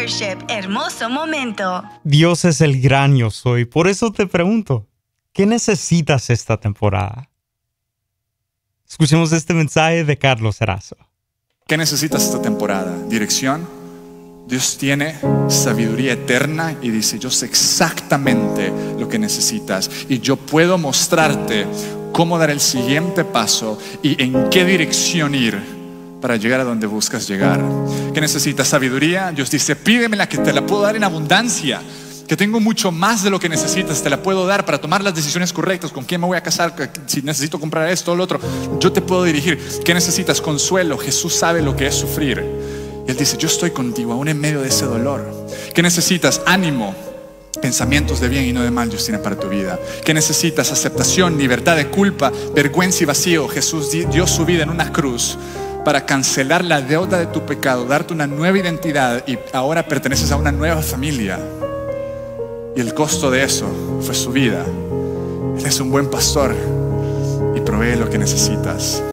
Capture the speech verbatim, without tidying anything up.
Worship, hermoso momento. Dios es el gran yo soy. Por eso te pregunto, ¿qué necesitas esta temporada? Escuchemos este mensaje de Carlos Erazo. ¿Qué necesitas esta temporada? ¿Dirección? Dios tiene sabiduría eterna y dice, yo sé exactamente lo que necesitas y yo puedo mostrarte cómo dar el siguiente paso y en qué dirección ir para llegar a donde buscas llegar. ¿Qué necesitas? Sabiduría. Dios dice, pídemela que te la puedo dar en abundancia, que tengo mucho más de lo que necesitas, te la puedo dar para tomar las decisiones correctas, con quién me voy a casar, si necesito comprar esto o lo otro, yo te puedo dirigir. ¿Qué necesitas? Consuelo. Jesús sabe lo que es sufrir. Él dice, yo estoy contigo aún en medio de ese dolor. ¿Qué necesitas? Ánimo. Pensamientos de bien y no de mal Dios tiene para tu vida. ¿Qué necesitas? Aceptación, libertad de culpa, vergüenza y vacío. Jesús dio su vida en una cruz para cancelar la deuda de tu pecado, darte una nueva identidad y ahora perteneces a una nueva familia. Y el costo de eso fue su vida. Él es un buen pastor y provee lo que necesitas.